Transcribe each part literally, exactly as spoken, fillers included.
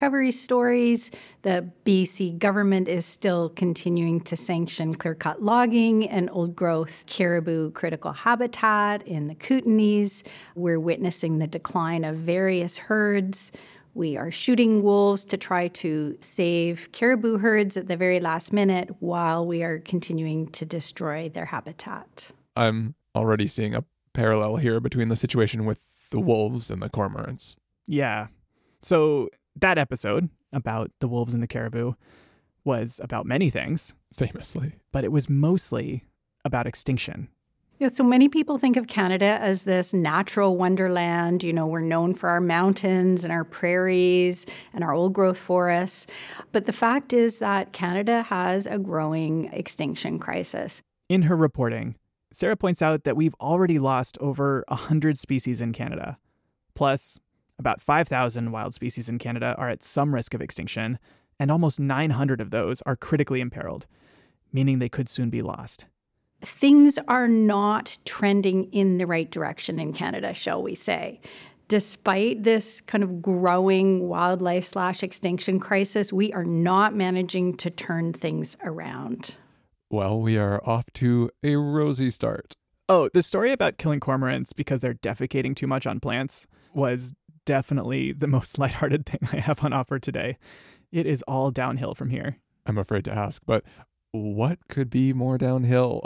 recovery stories. The B C government is still continuing to sanction clear-cut logging and old-growth caribou critical habitat in the Kootenays. We're witnessing the decline of various herds. We are shooting wolves to try to save caribou herds at the very last minute while we are continuing to destroy their habitat. I'm already seeing a parallel here between the situation with the wolves and the cormorants. Yeah. So that episode about the wolves and the caribou was about many things. Famously. But it was mostly about extinction. Yeah, so many people think of Canada as this natural wonderland. You know, we're known for our mountains and our prairies and our old-growth forests. But the fact is that Canada has a growing extinction crisis. In her reporting, Sarah points out that we've already lost over one hundred species in Canada. Plus, about five thousand wild species in Canada are at some risk of extinction, and almost nine hundred of those are critically imperiled, meaning they could soon be lost. Things are not trending in the right direction in Canada, shall we say. Despite this kind of growing wildlife slash extinction crisis, we are not managing to turn things around. Well, we are off to a rosy start. Oh, the story about killing cormorants because they're defecating too much on plants was definitely the most lighthearted thing I have on offer today. It is all downhill from here. I'm afraid to ask, but what could be more downhill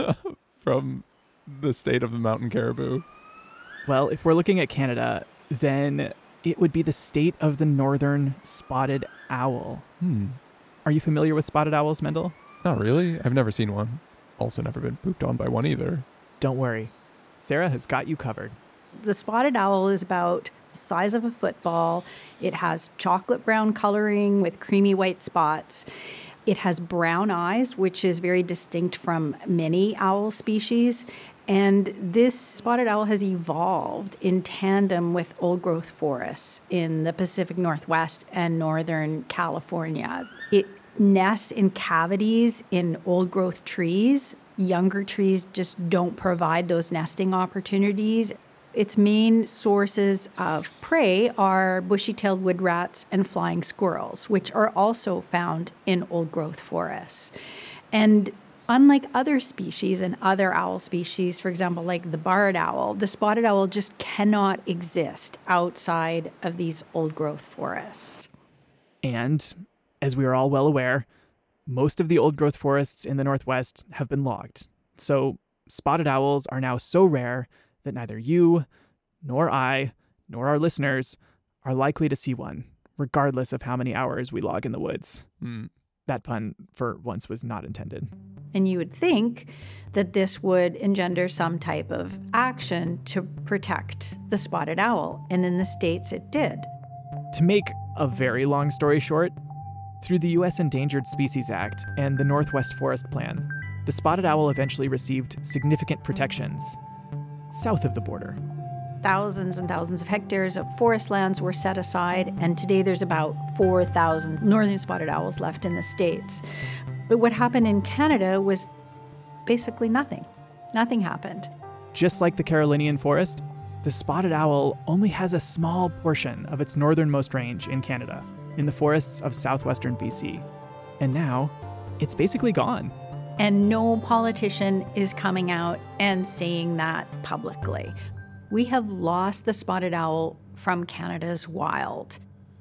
from the state of the mountain caribou? Well, if we're looking at Canada, then it would be the state of the northern spotted owl. Hmm. Are you familiar with spotted owls, Mendel? Not really. I've never seen one. Also never been pooped on by one either. Don't worry. Sarah has got you covered. The spotted owl is about the size of a football. It has chocolate brown coloring with creamy white spots. It has brown eyes, which is very distinct from many owl species. And this spotted owl has evolved in tandem with old-growth forests in the Pacific Northwest and Northern California. It nests in cavities in old-growth trees. Younger trees just don't provide those nesting opportunities. Its main sources of prey are bushy-tailed wood rats and flying squirrels, which are also found in old-growth forests. And unlike other species and other owl species, for example, like the barred owl, the spotted owl just cannot exist outside of these old-growth forests. And, as we are all well aware, most of the old-growth forests in the Northwest have been logged. So spotted owls are now so rare that neither you, nor I, nor our listeners are likely to see one, regardless of how many hours we log in the woods. Mm. That pun, for once, was not intended. And you would think that this would engender some type of action to protect the spotted owl, and in the States it did. To make a very long story short, through the U S Endangered Species Act and the Northwest Forest Plan, the spotted owl eventually received significant protections south of the border. Thousands and thousands of hectares of forest lands were set aside, and today there's about four thousand northern spotted owls left in the States. But what happened in Canada was basically nothing. Nothing happened. Just like the Carolinian forest, the spotted owl only has a small portion of its northernmost range in Canada, in the forests of southwestern B C. And now, it's basically gone. And no politician is coming out and saying that publicly. We have lost the spotted owl from Canada's wild.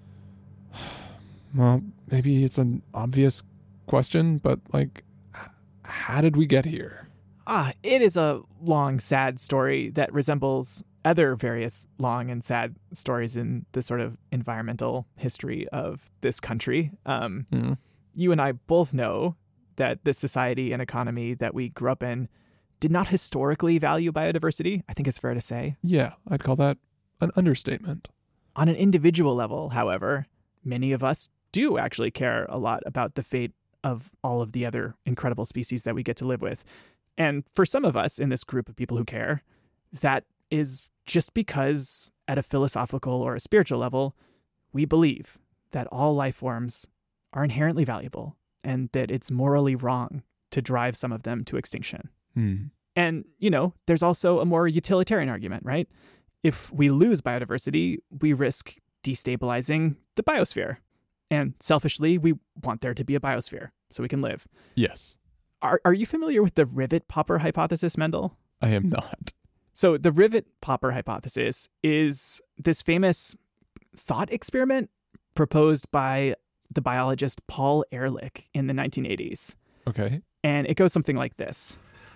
Well, maybe it's an obvious question, but, like, how did we get here? Ah, it is a long, sad story that resembles other various long and sad stories in the sort of environmental history of this country. Um, Mm. You and I both know that the society and economy that we grew up in did not historically value biodiversity, I think it's fair to say. Yeah, I'd call that an understatement. On an individual level, however, many of us do actually care a lot about the fate of all of the other incredible species that we get to live with. And for some of us in this group of people who care, that is just because at a philosophical or a spiritual level, we believe that all life forms are inherently valuable and that it's morally wrong to drive some of them to extinction. Hmm. And, you know, there's also a more utilitarian argument, right? If we lose biodiversity, we risk destabilizing the biosphere. And selfishly, we want there to be a biosphere so we can live. Yes. Are, are you familiar with the rivet popper hypothesis, Mendel? I am not. So the rivet popper hypothesis is this famous thought experiment proposed by the biologist Paul Ehrlich in the nineteen eighties. Okay. And it goes something like this.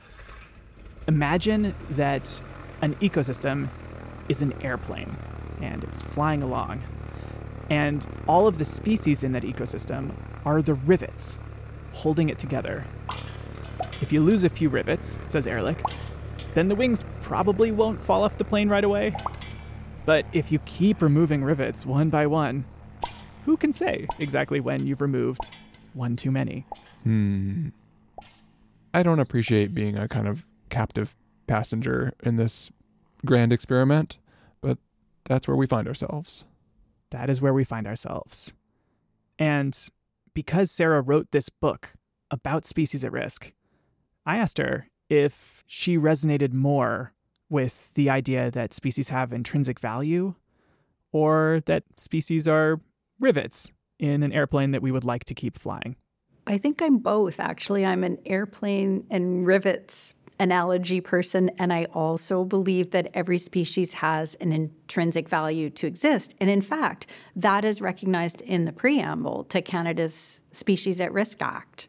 Imagine that an ecosystem is an airplane and it's flying along. And all of the species in that ecosystem are the rivets holding it together. If you lose a few rivets, says Ehrlich, then the wings probably won't fall off the plane right away. But if you keep removing rivets one by one, who can say exactly when you've removed one too many? Hmm. I don't appreciate being a kind of captive passenger in this grand experiment, but that's where we find ourselves. That is where we find ourselves. And because Sarah wrote this book about species at risk, I asked her if she resonated more with the idea that species have intrinsic value or that species are rivets in an airplane that we would like to keep flying. I think I'm both, actually. I'm an airplane and rivets analogy person, and I also believe that every species has an intrinsic value to exist. And in fact, that is recognized in the preamble to Canada's Species at Risk Act.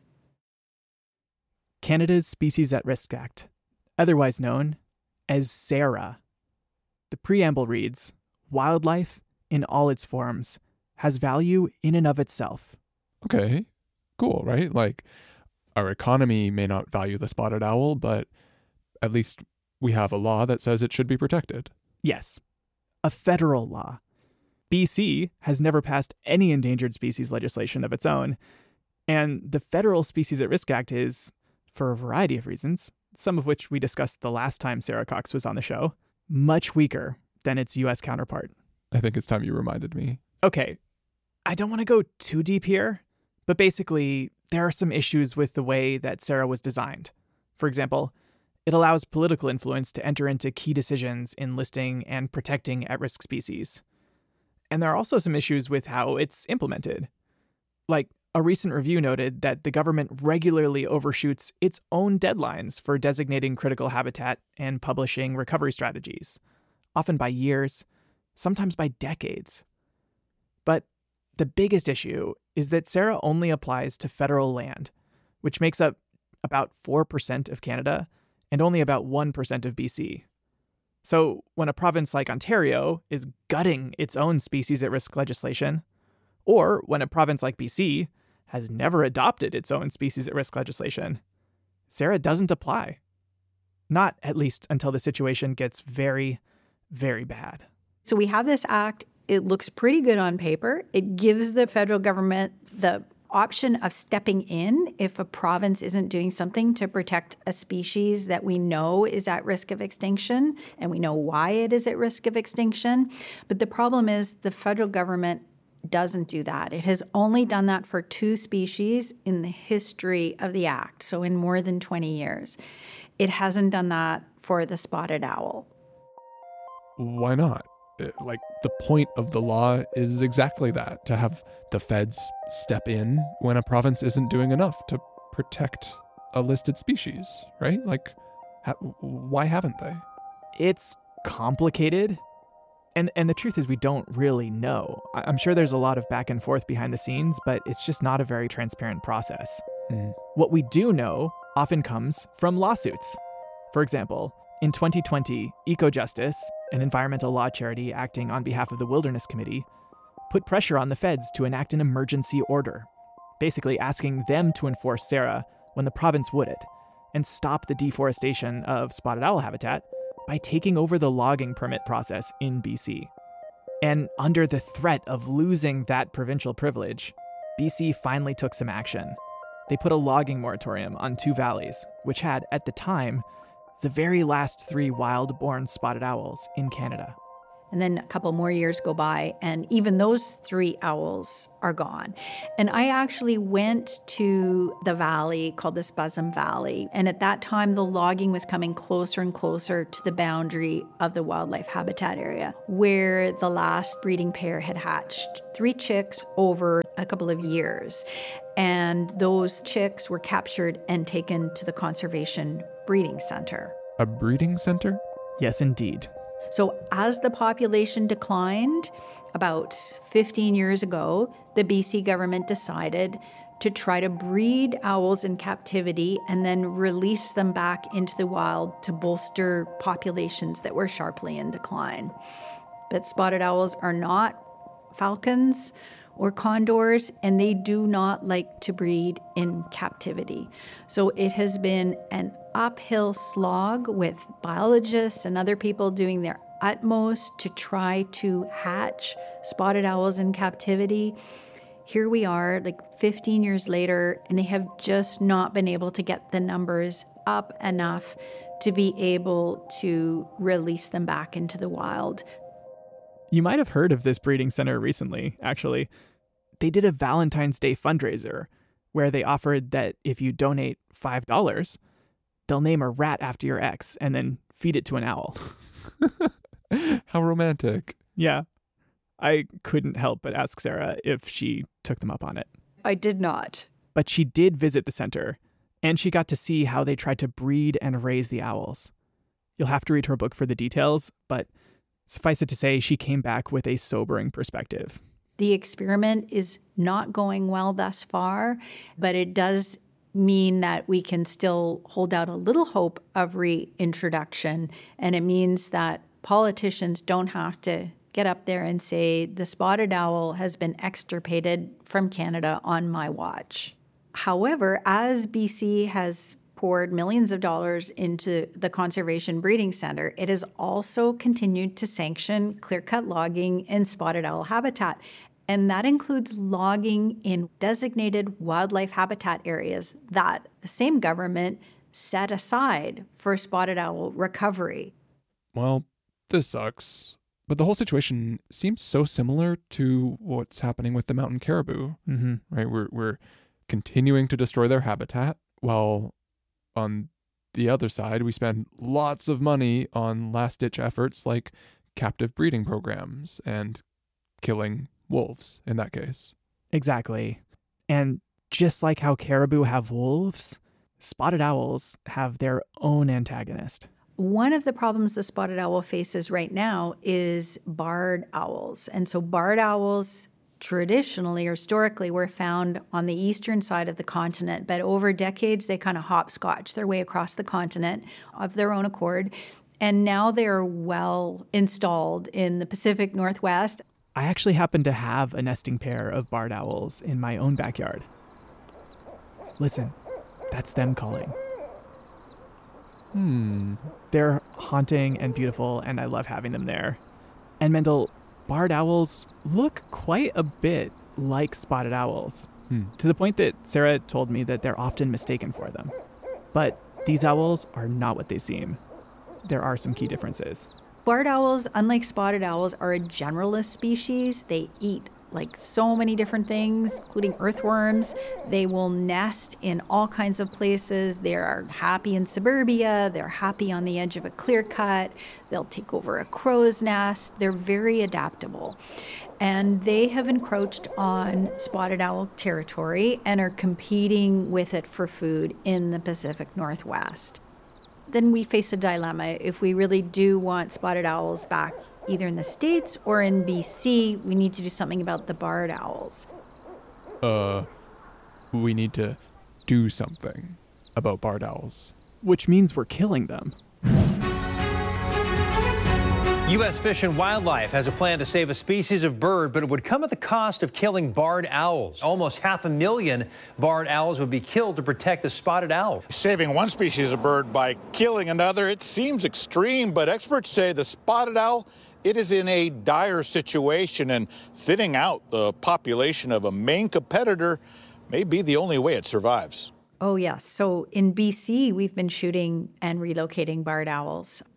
Canada's Species at Risk Act, otherwise known as SARA. The preamble reads, "Wildlife, in all its forms, has value in and of itself." Okay, cool, right? Like, our economy may not value the spotted owl, but at least we have a law that says it should be protected. Yes, a federal law. B C has never passed any endangered species legislation of its own, and the Federal Species at Risk Act is, for a variety of reasons, some of which we discussed the last time Sarah Cox was on the show, much weaker than its U S counterpart. I think it's time you reminded me. Okay, I don't want to go too deep here, but basically, there are some issues with the way that SARA was designed. For example, it allows political influence to enter into key decisions in listing and protecting at-risk species. And there are also some issues with how it's implemented. Like, a recent review noted that the government regularly overshoots its own deadlines for designating critical habitat and publishing recovery strategies, often by years, sometimes by decades. But the biggest issue is that SARA only applies to federal land, which makes up about four percent of Canada and only about one percent of B C. So when a province like Ontario is gutting its own species at risk legislation, or when a province like B C has never adopted its own species at risk legislation, SARA doesn't apply. Not at least until the situation gets very, very bad. So we have this act. It looks pretty good on paper. It gives the federal government the option of stepping in if a province isn't doing something to protect a species that we know is at risk of extinction, and we know why it is at risk of extinction. But the problem is the federal government doesn't do that. It has only done that for two species in the history of the Act, so in more than twenty years. It hasn't done that for the spotted owl. Why not? Like, the point of the law is exactly that, to have the feds step in when a province isn't doing enough to protect a listed species, right? Like, ha- why haven't they? It's complicated. And and the truth is we don't really know. I- I'm sure there's a lot of back and forth behind the scenes, but it's just not a very transparent process. Mm. What we do know often comes from lawsuits. For example, in twenty twenty, EcoJustice, an environmental law charity acting on behalf of the Wilderness Committee, put pressure on the feds to enact an emergency order, basically asking them to enforce SARA when the province wouldn't, and stop the deforestation of spotted owl habitat by taking over the logging permit process in B C. And under the threat of losing that provincial privilege, B C finally took some action. They put a logging moratorium on two valleys, which had, at the time, the very last three wild-born spotted owls in Canada. And then a couple more years go by, and even those three owls are gone. And I actually went to the valley called the Spuzum Valley. And at that time, the logging was coming closer and closer to the boundary of the wildlife habitat area, where the last breeding pair had hatched three chicks over a couple of years. And those chicks were captured and taken to the conservation breeding center. A breeding center? Yes, indeed. So as the population declined, about fifteen years ago, the B C government decided to try to breed owls in captivity and then release them back into the wild to bolster populations that were sharply in decline. But spotted owls are not falcons or condors, and they do not like to breed in captivity. So it has been an uphill slog with biologists and other people doing their utmost to try to hatch spotted owls in captivity. Here we are, like fifteen years later, and they have just not been able to get the numbers up enough to be able to release them back into the wild. You might have heard of this breeding center recently, actually. They did a Valentine's Day fundraiser where they offered that if you donate five dollars, they'll name a rat after your ex and then feed it to an owl. How romantic. Yeah. I couldn't help but ask Sarah if she took them up on it. I did not. But she did visit the center, and she got to see how they tried to breed and raise the owls. You'll have to read her book for the details, but suffice it to say, she came back with a sobering perspective. The experiment is not going well thus far, but it does mean that we can still hold out a little hope of reintroduction. And it means that politicians don't have to get up there and say, the spotted owl has been extirpated from Canada on my watch. However, as B C has poured millions of dollars into the Conservation Breeding Center, it has also continued to sanction clear-cut logging in spotted owl habitat. And that includes logging in designated wildlife habitat areas that the same government set aside for spotted owl recovery. Well, this sucks. But the whole situation seems so similar to what's happening with the mountain caribou, Mm-hmm. right? We're, we're continuing to destroy their habitat while on the other side, we spend lots of money on last-ditch efforts like captive breeding programs and killing wolves in that case. Exactly. And just like how caribou have wolves, spotted owls have their own antagonist. One of the problems the spotted owl faces right now is barred owls. And so barred owls traditionally or historically were found on the eastern side of the continent, but over decades they kind of hopscotch their way across the continent of their own accord. And now they're well installed in the Pacific Northwest. I actually happen to have a nesting pair of barred owls in my own backyard. Listen, that's them calling. Hmm. They're haunting and beautiful, and I love having them there. And Mendel, barred owls look quite a bit like spotted owls, Hmm. to the point that Sarah told me that they're often mistaken for them. But these owls are not what they seem. There are some key differences. Barred owls, unlike spotted owls, are a generalist species. They eat like so many different things, including earthworms. They will nest in all kinds of places. They are happy in suburbia. They're happy on the edge of a clear cut. They'll take over a crow's nest. They're very adaptable. And they have encroached on spotted owl territory and are competing with it for food in the Pacific Northwest. Then we face a dilemma. If we really do want spotted owls back, either in the States or in B C, we need to do something about the barred owls. Uh, we need to do something about barred owls. Which means we're killing them. U S Fish and Wildlife has a plan to save a species of bird, but it would come at the cost of killing barred owls. Almost half a million barred owls would be killed to protect the spotted owl. Saving one species of bird by killing another, it seems extreme, but experts say the spotted owl, it is in a dire situation, and thinning out the population of a main competitor may be the only way it survives. Oh, yes. So in B C, we've been shooting and relocating barred owls.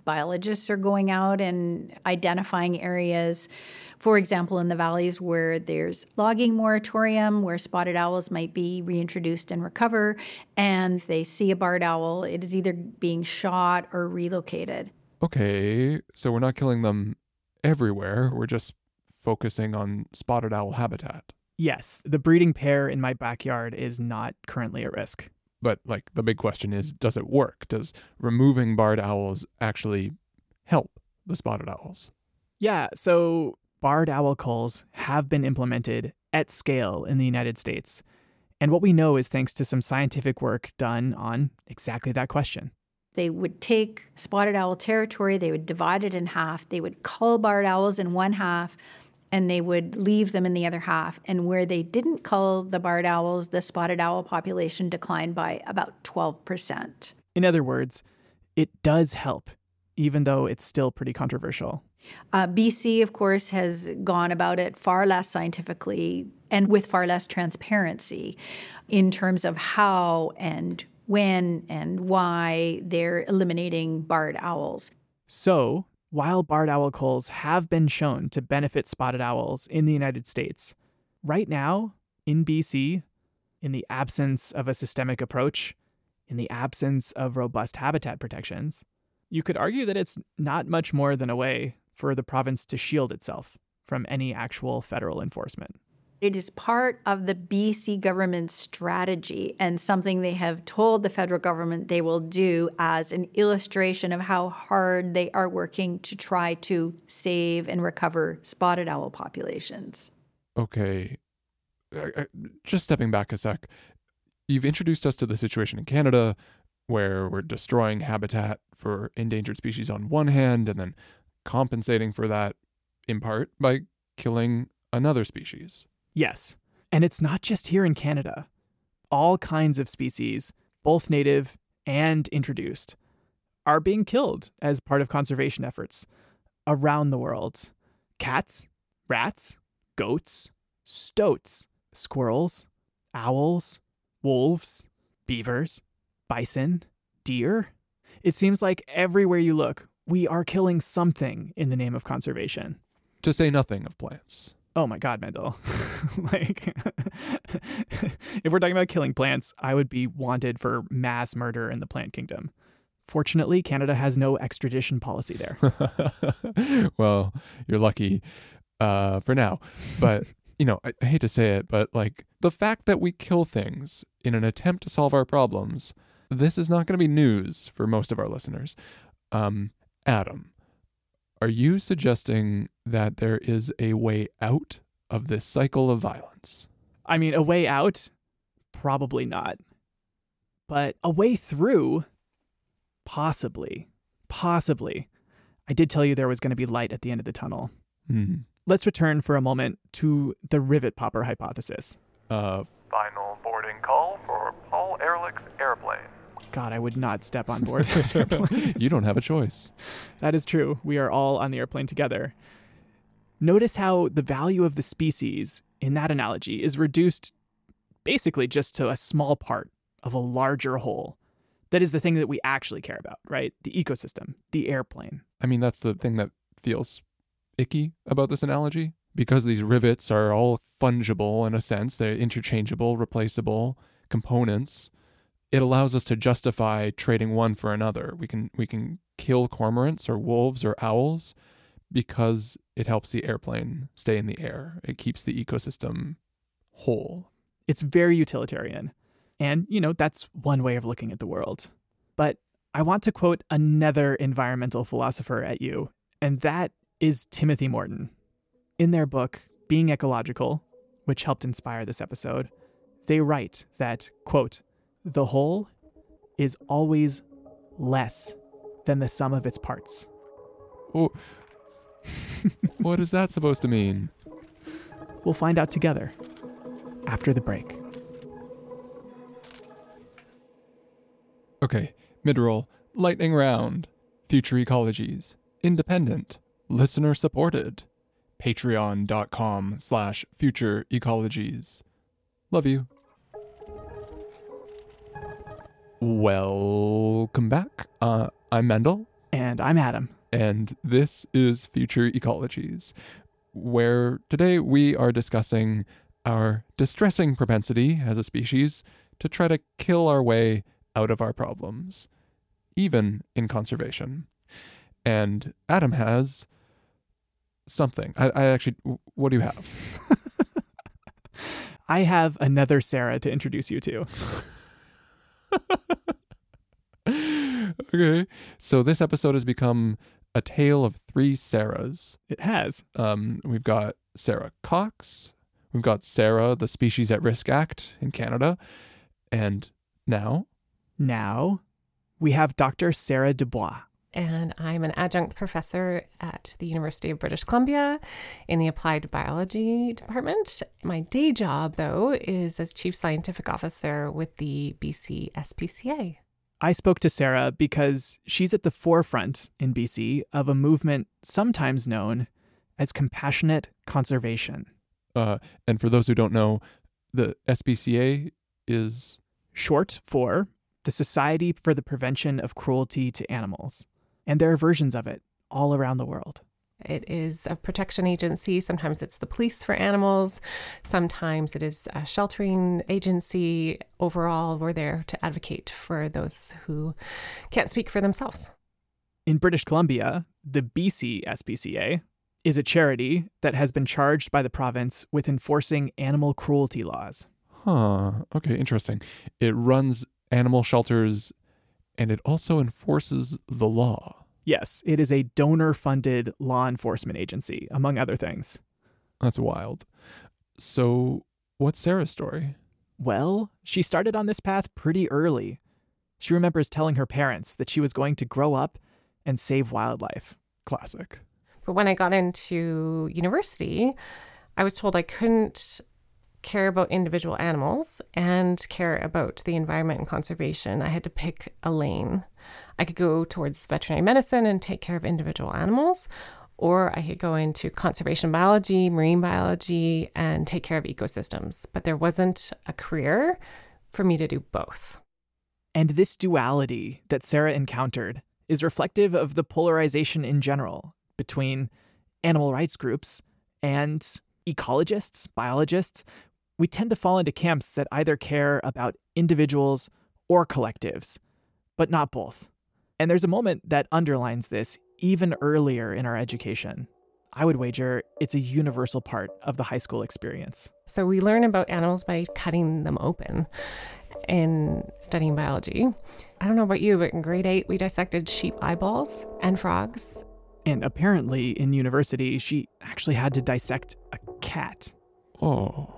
biologists are going out and identifying areas, for example, in the valleys where there's logging moratorium, where spotted owls might be reintroduced and recover, and they see a barred owl, it is either being shot or relocated. Okay, so we're not killing them everywhere. We're just focusing on spotted owl habitat. Yes, the breeding pair in my backyard is not currently at risk. But, like, the big question is, does it work? Does removing barred owls actually help the spotted owls? Yeah, so barred owl culls have been implemented at scale in the United States. And what we know is thanks to some scientific work done on exactly that question. They would take spotted owl territory, they would divide it in half, they would cull barred owls in one half, and they would leave them in the other half. And where they didn't cull the barred owls, the spotted owl population declined by about twelve percent. In other words, it does help, even though it's still pretty controversial. Uh, B C, of course, has gone about it far less scientifically and with far less transparency in terms of how and when and why they're eliminating barred owls. So, while barred owl culls have been shown to benefit spotted owls in the United States, right now, in B C, in the absence of a systemic approach, in the absence of robust habitat protections, you could argue that it's not much more than a way for the province to shield itself from any actual federal enforcement. It is part of the B C government's strategy and something they have told the federal government they will do as an illustration of how hard they are working to try to save and recover spotted owl populations. Okay, I, I, just stepping back a sec. You've introduced us to the situation in Canada where we're destroying habitat for endangered species on one hand and then compensating for that in part by killing another species. Yes, and it's not just here in Canada. All kinds of species, both native and introduced, are being killed as part of conservation efforts around the world. Cats, rats, goats, stoats, squirrels, owls, wolves, beavers, bison, deer. It seems like everywhere you look, we are killing something in the name of conservation. To say nothing of plants. Oh my God, Mendel. Like, if we're talking about killing plants, I would be wanted for mass murder in the plant kingdom. Fortunately, Canada has no extradition policy there. Well, you're lucky uh, for now. But, you know, I, I hate to say it, but like the fact that we kill things in an attempt to solve our problems, this is not going to be news for most of our listeners. Um, Adam, are you suggesting that there is a way out of this cycle of violence? I mean, a way out? Probably not. But a way through? Possibly. Possibly. I did tell you there was going to be light at the end of the tunnel. Mm. Let's return for a moment to the rivet popper hypothesis. Uh, Final boarding call for Paul Ehrlich's airplane. God, I would not step on board that airplane. You don't have a choice. That is true. We are all on the airplane together. Notice how the value of the species in that analogy is reduced basically just to a small part of a larger whole. That is the thing that we actually care about, right? The ecosystem, the airplane. I mean, that's the thing that feels icky about this analogy. Because these rivets are all fungible in a sense, they're interchangeable, replaceable components. It allows us to justify trading one for another. We can we can kill cormorants or wolves or owls because it helps the airplane stay in the air. It keeps the ecosystem whole. It's very utilitarian. And, you know, that's one way of looking at the world. But I want to quote another environmental philosopher at you, and that is Timothy Morton. In their book, Being Ecological, which helped inspire this episode, they write that, quote, the whole is always less than the sum of its parts. Oh, what is that supposed to mean? We'll find out together after the break. Okay, mid-roll, lightning round, future ecologies, independent, listener supported, patreon.com slash future ecologies. Love you. Welcome back. Uh, I'm Mendel. And I'm Adam. And this is Future Ecologies, where today we are discussing our distressing propensity as a species to try to kill our way out of our problems, even in conservation. And Adam has something. I, I actually, what do you have? I have another Sarah to introduce you to. Okay, so this episode has become a tale of three Sarahs. It has. Um, we've got Sarah Cox, we've got Sarah, the Species at Risk Act in Canada, and now? Now, we have Doctor Sarah Dubois. And I'm an adjunct professor at the University of British Columbia in the Applied Biology Department. My day job, though, is as Chief Scientific Officer with the B C S P C A. I spoke to Sarah because she's at the forefront in B C of a movement sometimes known as compassionate conservation. Uh, and for those who don't know, the S P C A is short for the Society for the Prevention of Cruelty to Animals. And there are versions of it all around the world. It is a protection agency. Sometimes it's the police for animals. Sometimes it is a sheltering agency. Overall, we're there to advocate for those who can't speak for themselves. In British Columbia, the B C S P C A is a charity that has been charged by the province with enforcing animal cruelty laws. Huh. Okay, interesting. It runs animal shelters and it also enforces the law. Yes, it is a donor-funded law enforcement agency, among other things. That's wild. So, what's Sarah's story? Well, she started on this path pretty early. She remembers telling her parents that she was going to grow up and save wildlife. Classic. But when I got into university, I was told I couldn't care about individual animals and care about the environment and conservation. I had to pick a lane. I could go towards veterinary medicine and take care of individual animals, or I could go into conservation biology, marine biology, and take care of ecosystems. But there wasn't a career for me to do both. And this duality that Sarah encountered is reflective of the polarization in general between animal rights groups and ecologists, biologists. We tend to fall into camps that either care about individuals or collectives, but not both. And there's a moment that underlines this even earlier in our education. I would wager it's a universal part of the high school experience. So we learn about animals by cutting them open in studying biology. I don't know about you, but in grade eight, we dissected sheep eyeballs and frogs. And apparently in university, she actually had to dissect a cat. Oh.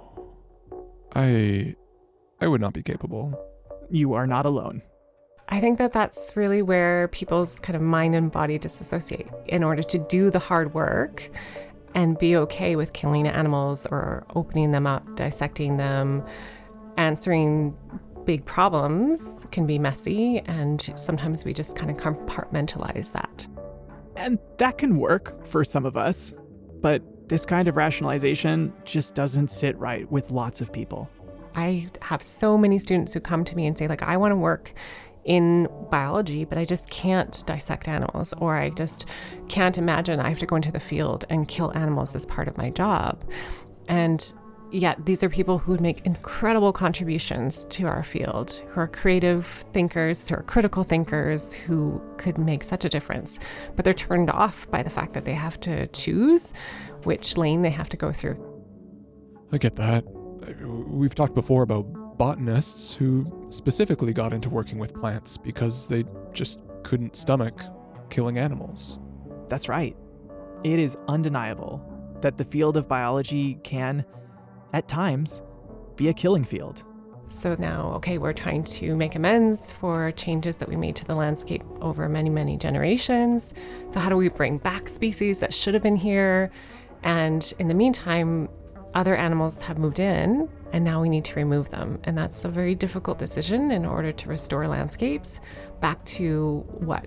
I I would not be capable. You are not alone. I think that that's really where people's kind of mind and body disassociate. In order to do the hard work and be okay with killing animals or opening them up, dissecting them, answering big problems can be messy, and sometimes we just kind of compartmentalize that. And that can work for some of us, but this kind of rationalization just doesn't sit right with lots of people. I have so many students who come to me and say, like, I want to work in biology, but I just can't dissect animals, or I just can't imagine I have to go into the field and kill animals as part of my job. And yet these are people who would make incredible contributions to our field, who are creative thinkers, who are critical thinkers, who could make such a difference. But they're turned off by the fact that they have to choose which lane they have to go through. I get that. We've talked before about botanists who specifically got into working with plants because they just couldn't stomach killing animals. That's right. It is undeniable that the field of biology can, at times, be a killing field. So now, okay, we're trying to make amends for changes that we made to the landscape over many, many generations. So how do we bring back species that should have been here? And in the meantime, other animals have moved in, and now we need to remove them. And that's a very difficult decision in order to restore landscapes back to what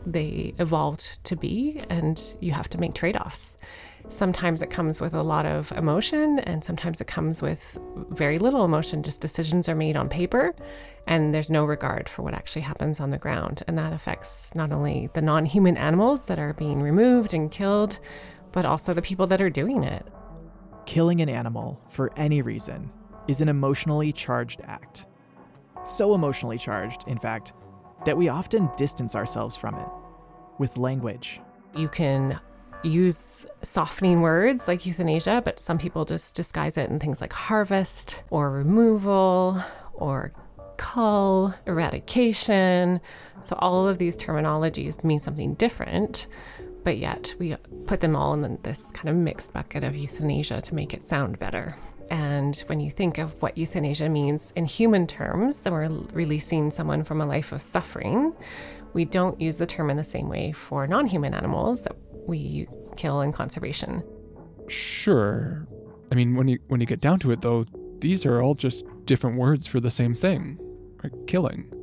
they evolved to be, and you have to make trade-offs. Sometimes it comes with a lot of emotion, and sometimes it comes with very little emotion. Just decisions are made on paper, and there's no regard for what actually happens on the ground. And that affects not only the non-human animals that are being removed and killed, but also the people that are doing it. Killing an animal for any reason is an emotionally charged act. So emotionally charged, in fact, that we often distance ourselves from it with language. You can use softening words like euthanasia, but some people just disguise it in things like harvest or removal or cull, eradication. So all of these terminologies mean something different, but yet we put them all in this kind of mixed bucket of euthanasia to make it sound better. And when you think of what euthanasia means in human terms, then we're releasing someone from a life of suffering. We don't use the term in the same way for non-human animals that we kill in conservation. Sure. I mean, when you when you get down to it, though, these are all just different words for the same thing, right? Killing.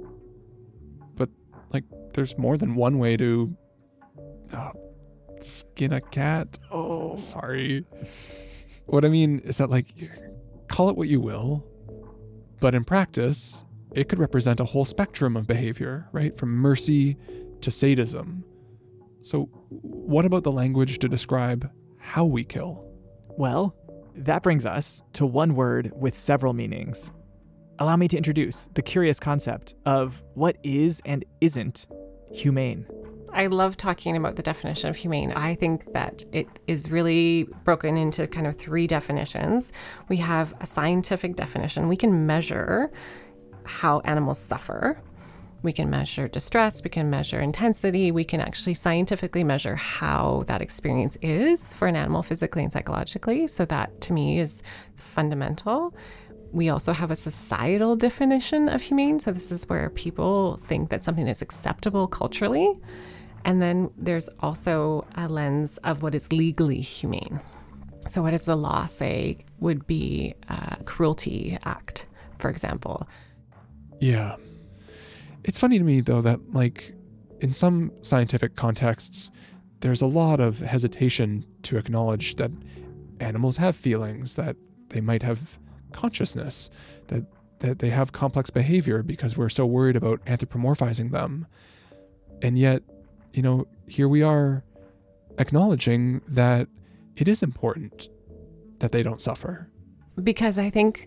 But, like, there's more than one way to uh, skin a cat. Oh, sorry. What I mean is that, like, call it what you will, but in practice, it could represent a whole spectrum of behavior, right? From mercy to sadism. So what about the language to describe how we kill? Well, that brings us to one word with several meanings. Allow me to introduce the curious concept of what is and isn't humane. I love talking about the definition of humane. I think that it is really broken into kind of three definitions. We have a scientific definition. We can measure how animals suffer. We can measure distress. We can measure intensity. We can actually scientifically measure how that experience is for an animal physically and psychologically. So that, to me, is fundamental. We also have a societal definition of humane. So this is where people think that something is acceptable culturally. And then there's also a lens of what is legally humane. So what does the law say would be a cruelty act, for example? Yeah. It's funny to me, though, that, like, in some scientific contexts, there's a lot of hesitation to acknowledge that animals have feelings, that they might have consciousness, that, that they have complex behavior because we're so worried about anthropomorphizing them. And yet, you know, here we are acknowledging that it is important that they don't suffer. Because I think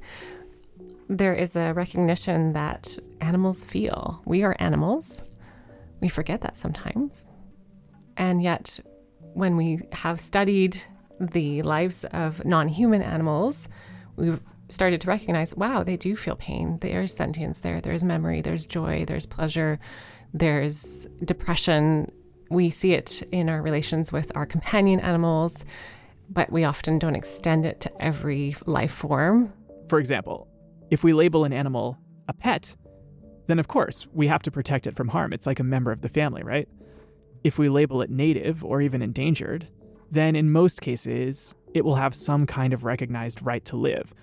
there is a recognition that animals feel. We are animals. We forget that sometimes. And yet, when we have studied the lives of non-human animals, we've started to recognize, wow, they do feel pain. There's sentience there. There's memory. There's joy. There's pleasure. There's depression. We see it in our relations with our companion animals, but we often don't extend it to every life form. For example, if we label an animal a pet, then of course we have to protect it from harm. It's like a member of the family, right? If we label it native or even endangered, then in most cases, it will have some kind of recognized right to live.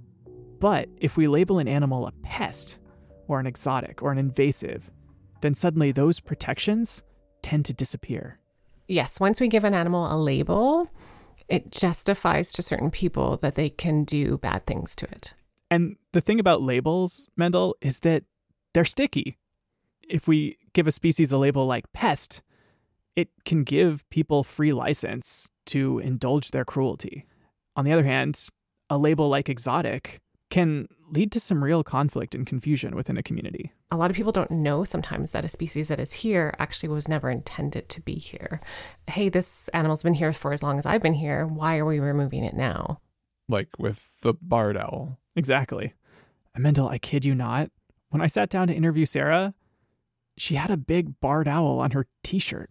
But if we label an animal a pest or an exotic or an invasive, then suddenly those protections tend to disappear. Yes, once we give an animal a label, it justifies to certain people that they can do bad things to it. And the thing about labels, Mendel, is that they're sticky. If we give a species a label like pest, it can give people free license to indulge their cruelty. On the other hand, a label like exotic can lead to some real conflict and confusion within a community. A lot of people don't know sometimes that a species that is here actually was never intended to be here. Hey, this animal's been here for as long as I've been here. Why are we removing it now? Like with the barred owl. Exactly. And Mendel, I kid you not, when I sat down to interview Sarah, she had a big barred owl on her t-shirt.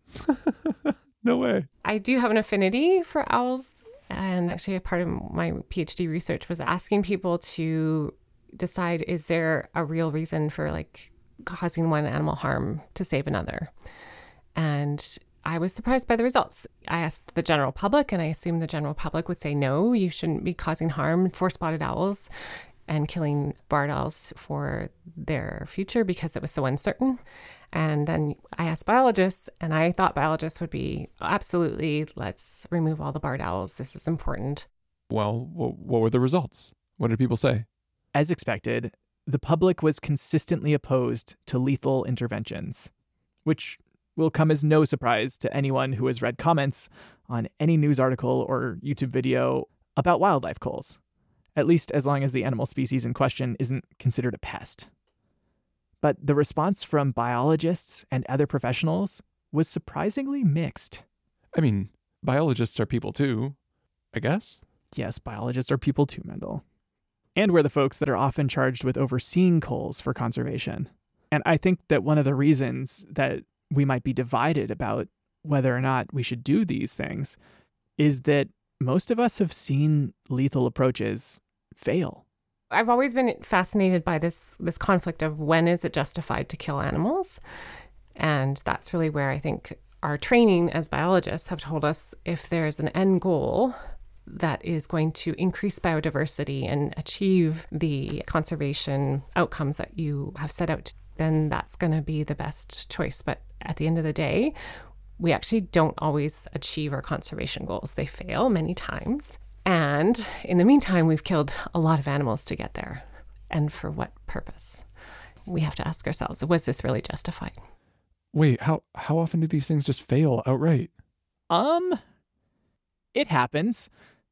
No way. I do have an affinity for owls. And actually, a part of my PhD research was asking people to decide, is there a real reason for like causing one animal harm to save another? And I was surprised by the results. I asked the general public, and I assumed the general public would say, no, you shouldn't be causing harm for spotted owls and killing barred owls for their future because it was so uncertain. And then I asked biologists, and I thought biologists would be, absolutely, let's remove all the barred owls. This is important. Well, wh- what were the results? What did people say? As expected, the public was consistently opposed to lethal interventions, which will come as no surprise to anyone who has read comments on any news article or YouTube video about wildlife culls, at least as long as the animal species in question isn't considered a pest. But the response from biologists and other professionals was surprisingly mixed. I mean, biologists are people too, I guess? Yes, biologists are people too, Mendel. And we're the folks that are often charged with overseeing culls for conservation. And I think that one of the reasons that we might be divided about whether or not we should do these things is that most of us have seen lethal approaches fail. I've always been fascinated by this this conflict of when is it justified to kill animals? And that's really where I think our training as biologists have told us if there's an end goal that is going to increase biodiversity and achieve the conservation outcomes that you have set out, then that's going to be the best choice. But at the end of the day, we actually don't always achieve our conservation goals. They fail many times. And in the meantime, we've killed a lot of animals to get there. And for what purpose? We have to ask ourselves, was this really justified? Wait, how how often do these things just fail outright? Um, it happens.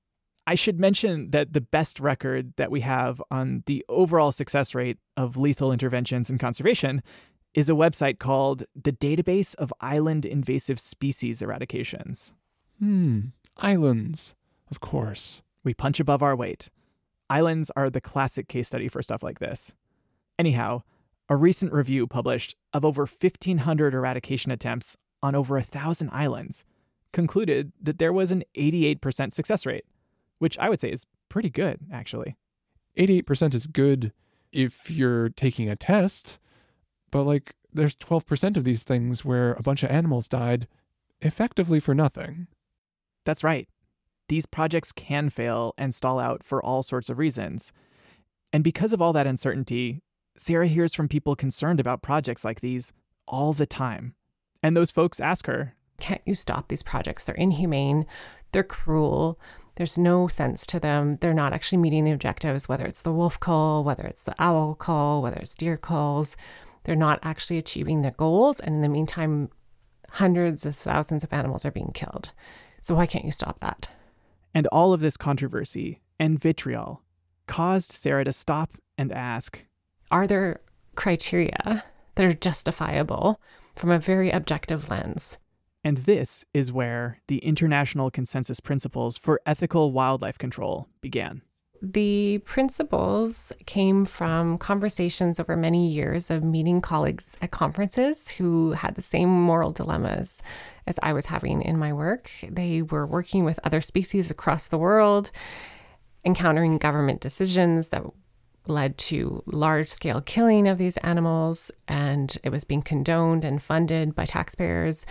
I should mention that the best record that we have on the overall success rate of lethal interventions in conservation is a website called the Database of Island Invasive Species Eradications. Hmm, islands. Of course. We punch above our weight. Islands are the classic case study for stuff like this. Anyhow, a recent review published of over fifteen hundred eradication attempts on over one thousand islands concluded that there was an eighty-eight percent success rate, which I would say is pretty good, actually. eighty-eight percent is good if you're taking a test, but like there's twelve percent of these things where a bunch of animals died effectively for nothing. That's right. These projects can fail and stall out for all sorts of reasons. And because of all that uncertainty, Sarah hears from people concerned about projects like these all the time. And those folks ask her, can't you stop these projects? They're inhumane. They're cruel. There's no sense to them. They're not actually meeting the objectives, whether it's the wolf cull, whether it's the owl cull, whether it's deer culls. They're not actually achieving their goals. And in the meantime, hundreds of thousands of animals are being killed. So why can't you stop that? And all of this controversy and vitriol caused Sarah to stop and ask, are there criteria that are justifiable from a very objective lens? And this is where the International Consensus Principles for Ethical Wildlife Control began. The principles came from conversations over many years of meeting colleagues at conferences who had the same moral dilemmas as I was having in my work. They were working with other species across the world, encountering government decisions that led to large-scale killing of these animals, and it was being condoned and funded by taxpayers.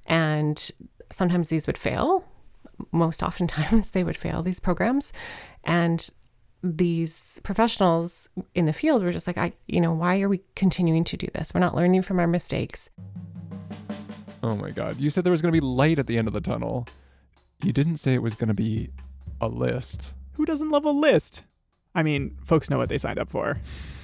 And sometimes these would fail. Most oftentimes they would fail, these programs. And these professionals in the field were just like, I, you know, why are we continuing to do this? We're not learning from our mistakes. Oh my God. You said there was going to be light at the end of the tunnel. You didn't say it was going to be a list. Who doesn't love a list? I mean, folks know what they signed up for.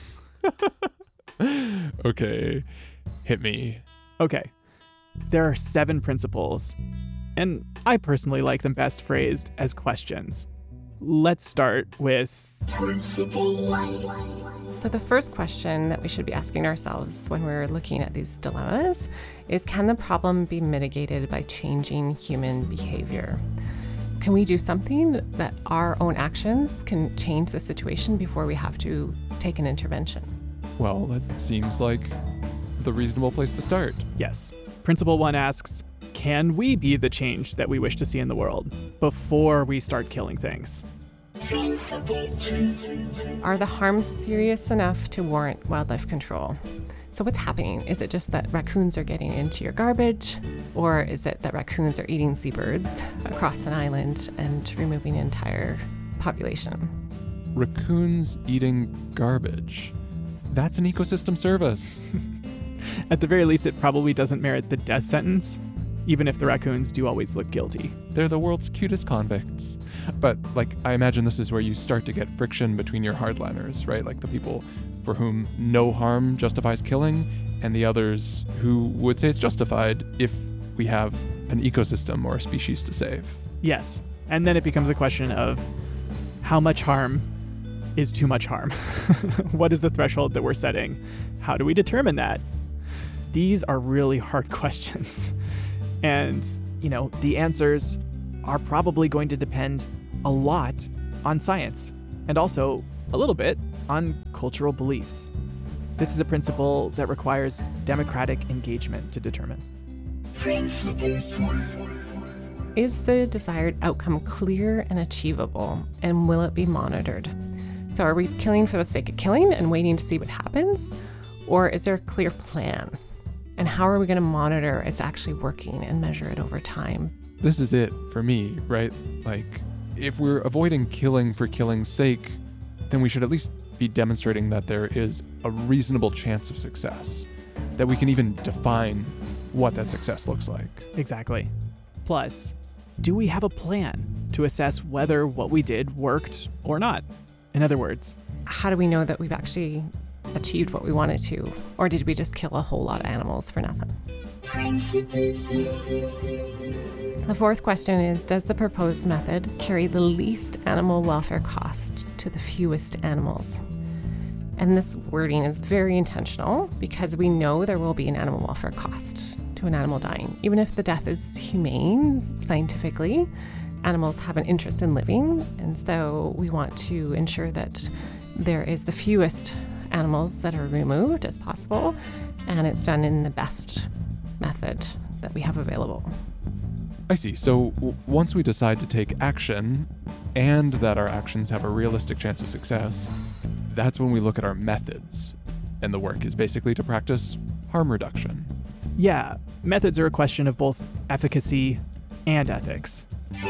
Okay, hit me. Okay. There are seven principles, and I personally like them best phrased as questions. Let's start with Principle one. So the first question that we should be asking ourselves when we're looking at these dilemmas is, can the problem be mitigated by changing human behavior? Can we do something that our own actions can change the situation before we have to take an intervention? Well, that seems like the reasonable place to start. Yes. Principle one asks, can we be the change that we wish to see in the world before we start killing things? Are the harms serious enough to warrant wildlife control? So what's happening? Is it just that raccoons are getting into your garbage? Or is it that raccoons are eating seabirds across an island and removing an entire population? Raccoons eating garbage. That's an ecosystem service. At the very least, it probably doesn't merit the death sentence, even if the raccoons do always look guilty. They're the world's cutest convicts. But, like, I imagine this is where you start to get friction between your hardliners, right? Like the people for whom no harm justifies killing, and the others who would say it's justified if we have an ecosystem or a species to save. Yes. And then it becomes a question of how much harm is too much harm? What is the threshold that we're setting? How do we determine that? These are really hard questions. And, you know, the answers are probably going to depend a lot on science and also a little bit on cultural beliefs. This is a principle that requires democratic engagement to determine. Is the desired outcome clear and achievable, and will it be monitored? So are we killing for the sake of killing and waiting to see what happens? Or is there a clear plan? And how are we going to monitor it's actually working and measure it over time? This is it for me, right? Like, if we're avoiding killing for killing's sake, then we should at least be demonstrating that there is a reasonable chance of success, that we can even define what that success looks like. Exactly. Plus, do we have a plan to assess whether what we did worked or not? In other words, how do we know that we've actually achieved what we wanted to? Or did we just kill a whole lot of animals for nothing? The fourth question is, does the proposed method carry the least animal welfare cost to the fewest animals? And this wording is very intentional because we know there will be an animal welfare cost to an animal dying. Even if the death is humane, scientifically, animals have an interest in living. And so we want to ensure that there is the fewest animals that are removed as possible, and it's done in the best method that we have available. I see. So w- once we decide to take action and that our actions have a realistic chance of success, that's when we look at our methods. And the work is basically to practice harm reduction. Yeah, methods are a question of both efficacy and ethics.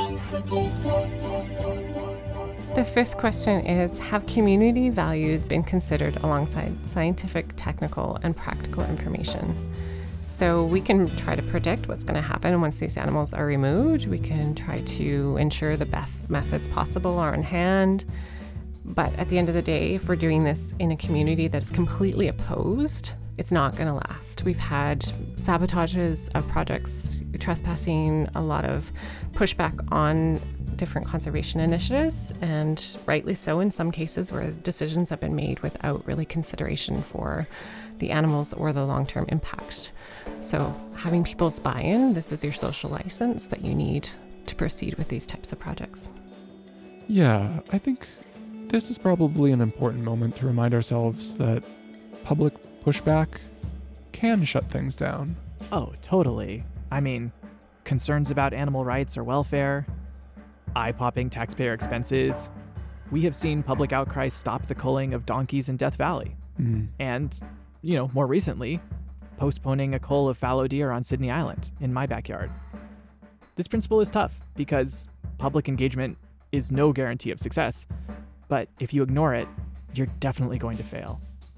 The fifth question is, have community values been considered alongside scientific, technical, and practical information? So we can try to predict what's going to happen once these animals are removed. We can try to ensure the best methods possible are in hand. But at the end of the day, if we're doing this in a community that is completely opposed, it's not going to last. We've had sabotages of projects, trespassing, a lot of pushback on different conservation initiatives, and rightly so in some cases where decisions have been made without really consideration for the animals or the long-term impact. So having people's buy-in, this is your social license that you need to proceed with these types of projects. Yeah, I think this is probably an important moment to remind ourselves that public pushback can shut things down. Oh, totally. I mean, concerns about animal rights or welfare, eye-popping taxpayer expenses. We have seen public outcry stop the culling of donkeys in Death Valley. Mm. And, you know, more recently, postponing a cull of fallow deer on Sydney Island in my backyard. This principle is tough because public engagement is no guarantee of success. But if you ignore it, you're definitely going to fail.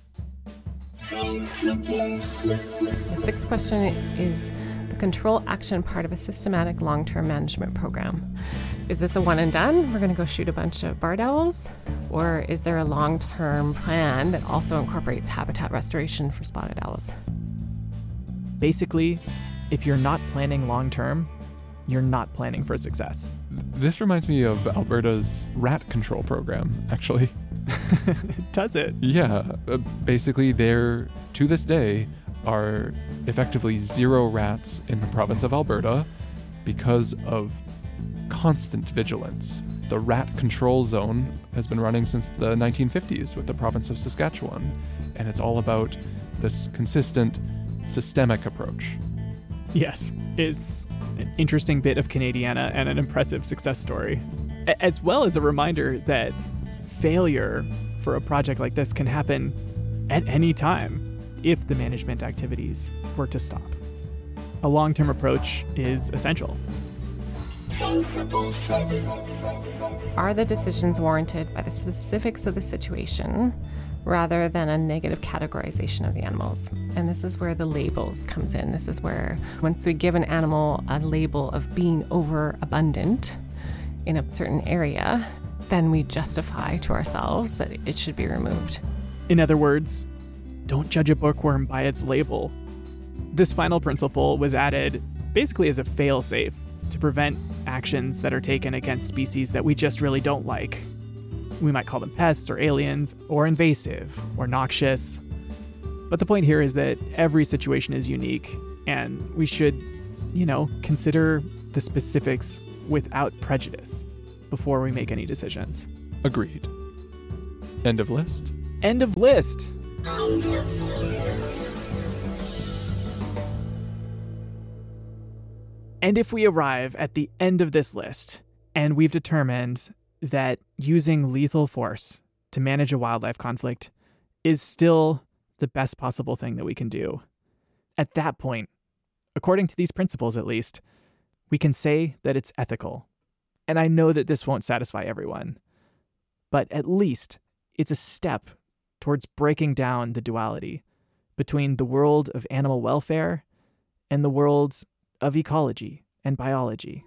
The sixth question is the control action part of a systematic long-term management program. Is this a one and done? We're going to go shoot a bunch of barred owls? Or is there a long-term plan that also incorporates habitat restoration for spotted owls? Basically, if you're not planning long-term, you're not planning for success. This reminds me of Alberta's rat control program, actually. Does it? Yeah, uh, basically there, to this day, are effectively zero rats in the province of Alberta because of constant vigilance. The rat control zone has been running since the nineteen fifties with the province of Saskatchewan, and it's all about this consistent, systemic approach. Yes, it's an interesting bit of Canadiana and an impressive success story, as well as a reminder that failure for a project like this can happen at any time if the management activities were to stop. A long-term approach is essential. Are the decisions warranted by the specifics of the situation, rather than a negative categorization of the animals. And this is where the labels comes in. This is where once we give an animal a label of being overabundant in a certain area, then we justify to ourselves that it should be removed. In other words, don't judge a bookworm by its label. This final principle was added basically as a fail-safe to prevent actions that are taken against species that we just really don't like. We might call them pests or aliens or invasive or noxious. But the point here is that every situation is unique, and we should, you know, consider the specifics without prejudice before we make any decisions. Agreed. End of list? End of list. And if we arrive at the end of this list, and we've determined that using lethal force to manage a wildlife conflict is still the best possible thing that we can do, at that point, according to these principles at least, we can say that it's ethical. And I know that this won't satisfy everyone, but at least it's a step towards breaking down the duality between the world of animal welfare and the worlds of ecology and biology.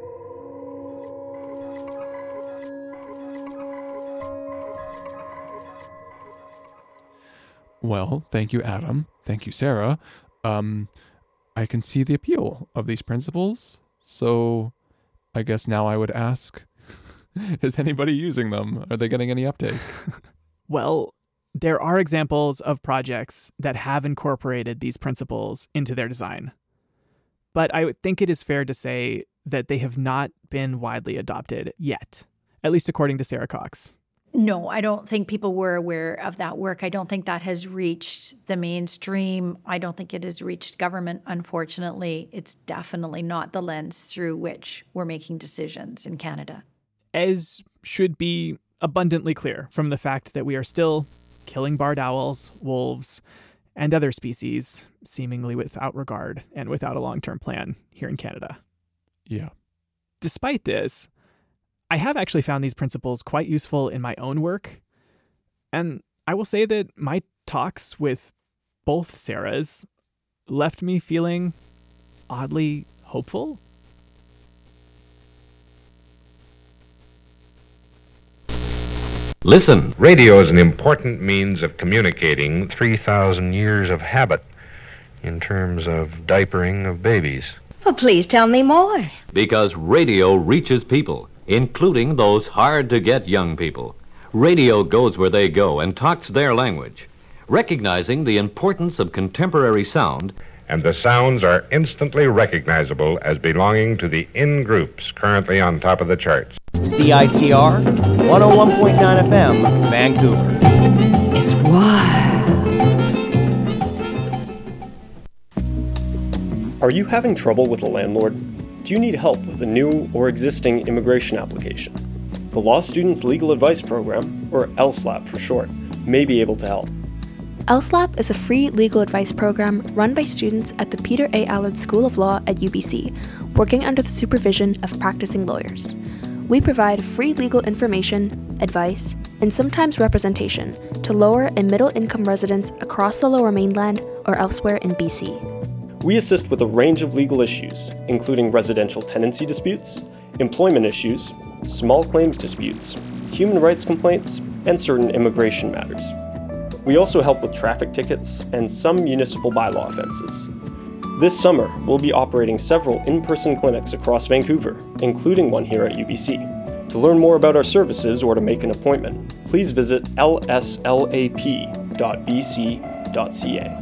Well, thank you, Adam. Thank you, Sarah. Um, I can see the appeal of these principles, so I guess now I would ask, is anybody using them? Are they getting any uptake? Well, there are examples of projects that have incorporated these principles into their design. But I would think it is fair to say that they have not been widely adopted yet, at least according to Sarah Cox. No, I don't think people were aware of that work. I don't think that has reached the mainstream. I don't think it has reached government, unfortunately. It's definitely not the lens through which we're making decisions in Canada. As should be abundantly clear from the fact that we are still killing barred owls, wolves, and other species, seemingly without regard and without a long-term plan here in Canada. Yeah. Despite this, I have actually found these principles quite useful in my own work. And I will say that my talks with both Sarahs left me feeling oddly hopeful. Listen, radio is an important means of communicating three thousand years of habit in terms of diapering of babies. Well, please tell me more. Because radio reaches people, including those hard-to-get young people. Radio goes where they go and talks their language, recognizing the importance of contemporary sound. And the sounds are instantly recognizable as belonging to the in-groups currently on top of the charts. C I T R, one oh one point nine F M, Vancouver. It's wild. Are you having trouble with a landlord? Do you need help with a new or existing immigration application? The Law Students Legal Advice Program, or L S L A P for short, may be able to help. L S L A P is a free legal advice program run by students at the Peter A. Allard School of Law at U B C, working under the supervision of practicing lawyers. We provide free legal information, advice, and sometimes representation to lower and middle income residents across the Lower Mainland or elsewhere in B C. We assist with a range of legal issues, including residential tenancy disputes, employment issues, small claims disputes, human rights complaints, and certain immigration matters. We also help with traffic tickets and some municipal bylaw offenses. This summer, we'll be operating several in-person clinics across Vancouver, including one here at U B C. To learn more about our services or to make an appointment, please visit l s l a p dot b c dot c a.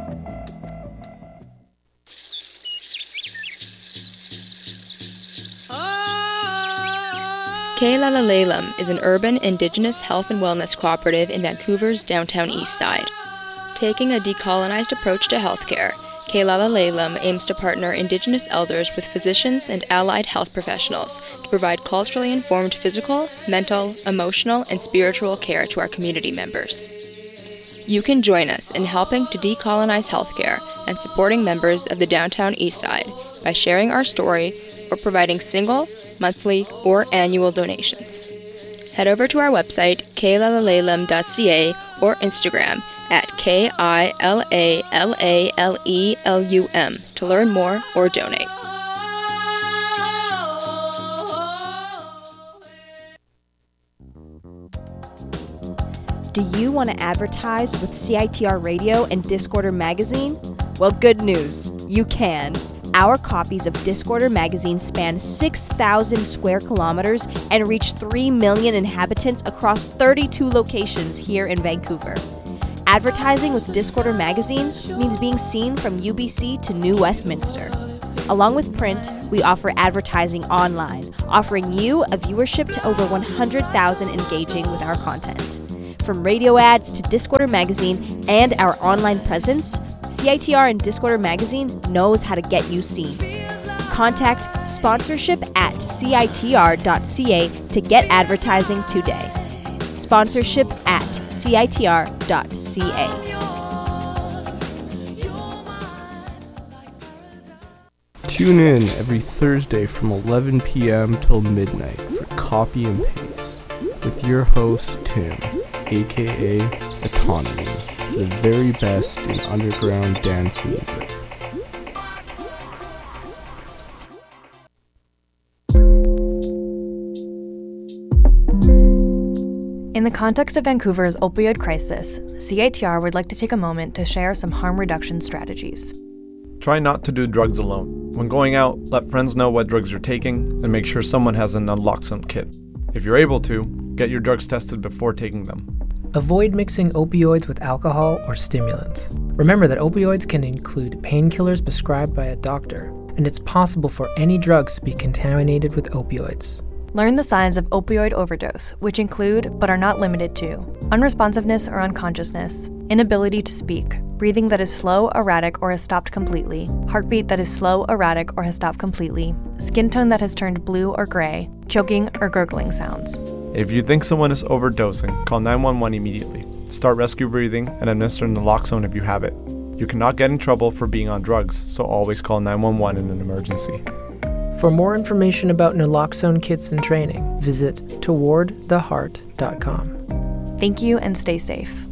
Keilalaleilam is an urban Indigenous health and wellness cooperative in Vancouver's downtown east side. Taking a decolonized approach to healthcare, Keilalaleilam aims to partner Indigenous elders with physicians and allied health professionals to provide culturally informed physical, mental, emotional, and spiritual care to our community members. You can join us in helping to decolonize healthcare and supporting members of the downtown east side by sharing our story or providing single, monthly, or annual donations. head over to our website, kilalalelum dot c a, or Instagram at K I L A L A L E L U M to learn more or donate. Do you want to advertise with C I T R Radio and Discorder Magazine? Well, good news. You can. Our copies of Discorder Magazine span six thousand square kilometers and reach three million inhabitants across thirty-two locations here in Vancouver. Advertising with Discorder Magazine means being seen from U B C to New Westminster. Along with print, we offer advertising online, offering you a viewership to over one hundred thousand engaging with our content. From radio ads to Discorder Magazine and our online presence, C I T R and Discorder Magazine knows how to get you seen. Contact sponsorship at C I T R dot C A to get advertising today. Sponsorship at C I T R dot C A. Tune in every Thursday from eleven p.m. till midnight for Copy and Paste with your host, Tim, aka Autonomy, the very best in underground dance music. In the context of Vancouver's opioid crisis, C I T R would like to take a moment to share some harm reduction strategies. Try not to do drugs alone. When going out, let friends know what drugs you're taking and make sure someone has a naloxone kit. If you're able to, get your drugs tested before taking them. Avoid mixing opioids with alcohol or stimulants. Remember that opioids can include painkillers prescribed by a doctor, and it's possible for any drugs to be contaminated with opioids. Learn the signs of opioid overdose, which include, but are not limited to, unresponsiveness or unconsciousness, inability to speak, breathing that is slow, erratic, or has stopped completely, heartbeat that is slow, erratic, or has stopped completely, skin tone that has turned blue or gray, choking or gurgling sounds. If you think someone is overdosing, call nine one one immediately. Start rescue breathing and administer naloxone if you have it. You cannot get in trouble for being on drugs, so always call nine one one in an emergency. For more information about naloxone kits and training, visit toward the heart dot com. Thank you and stay safe.